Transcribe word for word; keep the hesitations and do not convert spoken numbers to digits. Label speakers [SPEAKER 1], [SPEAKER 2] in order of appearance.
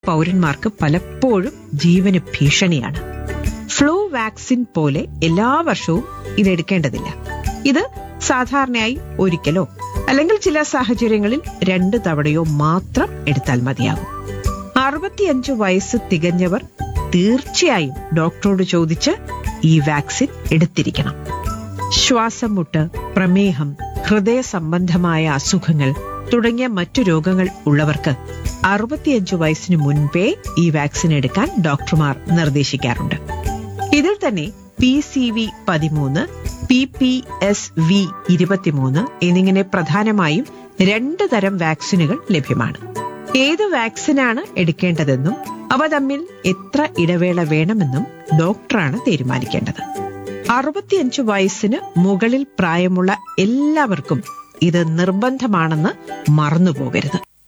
[SPEAKER 1] പൗരന്മാർക്ക് പലപ്പോഴും ജീവന് ഭീഷണിയാണ്. ഫ്ലൂ വാക്സിൻ പോലെ എല്ലാ വർഷവും ഇതെടുക്കേണ്ടതില്ല. ഇത് സാധാരണയായി ഒരിക്കലോ അല്ലെങ്കിൽ ചില സാഹചര്യങ്ങളിൽ രണ്ട് തവണയോ മാത്രം എടുത്താൽ മതിയാകും. അറുപത്തിയഞ്ചു വയസ്സ് തികഞ്ഞവർ തീർച്ചയായും ഡോക്ടറോട് ചോദിച്ച് ഈ വാക്സിൻ എടുത്തിരിക്കണം. ശ്വാസം മുട്ട്, പ്രമേഹം, ഹൃദയ സംബന്ധമായ അസുഖങ്ങൾ തുടങ്ങിയ മറ്റു രോഗങ്ങൾ ഉള്ളവർക്ക് അറുപത്തിയഞ്ചു വയസ്സിന് മുൻപേ ഈ വാക്സിൻ എടുക്കാൻ ഡോക്ടർമാർ നിർദ്ദേശിക്കാറുണ്ട്. ഇതിൽ തന്നെ പി സി വി പതിമൂന്ന്, പി പി എസ് വി ഇരുപത്തിമൂന്ന് എന്നിങ്ങനെ പ്രധാനമായും രണ്ട് തരം വാക്സിനുകൾ ലഭ്യമാണ്. ഏത് വാക്സിനാണ് എടുക്കേണ്ടതെന്നും അവ തമ്മിൽ എത്ര ഇടവേള വേണമെന്നും ഡോക്ടറാണ് തീരുമാനിക്കേണ്ടത്. അറുപത്തിയഞ്ചു വയസ്സിന് മുകളിൽ പ്രായമുള്ള എല്ലാവർക്കും ഇത് നിർബന്ധമാണെന്ന് മറന്നുപോകരുത്.